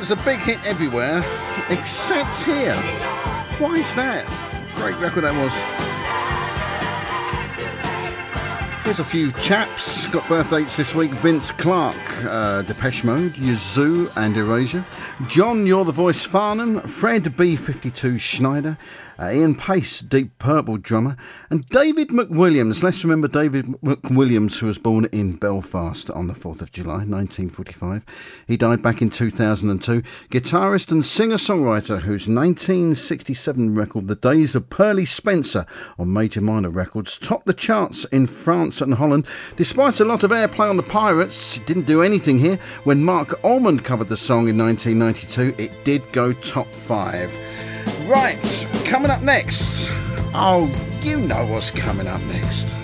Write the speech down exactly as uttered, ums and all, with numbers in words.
was a big hit everywhere except here. Why is that? Great record that was. Here's a few chaps. Got birthdays this week. Vince Clarke, uh, Depeche Mode, Yazoo and Erasure. John, You're the Voice Farnham. Fred B fifty-two Schneider. Uh, Ian Pace, Deep Purple drummer. And David McWilliams. Let's remember David McWilliams, who was born in Belfast on the fourth of July, nineteen forty-five. He died back in two thousand two. Guitarist and singer-songwriter whose nineteen sixty-seven record, The Days of Pearly Spencer, on Major Minor Records, topped the charts in France and Holland. Despite a lot of airplay on the Pirates, it didn't do anything here. When Mark Almond covered the song in nineteen ninety-two, it did go top five. Right, coming up next. Oh, you know what's coming up next.